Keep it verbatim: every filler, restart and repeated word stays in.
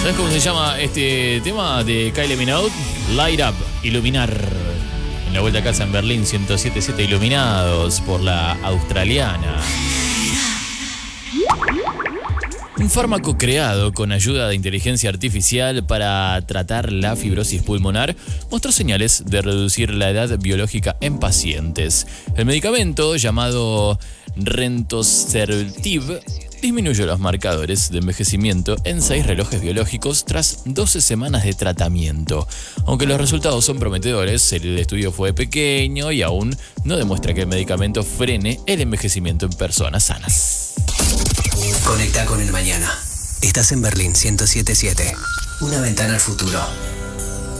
¿Sabes cómo se llama este tema de Kylie Minogue? Light Up, Iluminar. En la vuelta a casa en Berlín, ciento siete punto siete iluminados por la australiana. Un fármaco creado con ayuda de inteligencia artificial para tratar la fibrosis pulmonar mostró señales de reducir la edad biológica en pacientes. El medicamento, llamado Rentosertib, disminuyó los marcadores de envejecimiento en seis relojes biológicos tras doce semanas de tratamiento. Aunque los resultados son prometedores, el estudio fue pequeño y aún no demuestra que el medicamento frene el envejecimiento en personas sanas. Conecta con el mañana. Estás en Berlín ciento siete punto siete. Una ventana al futuro.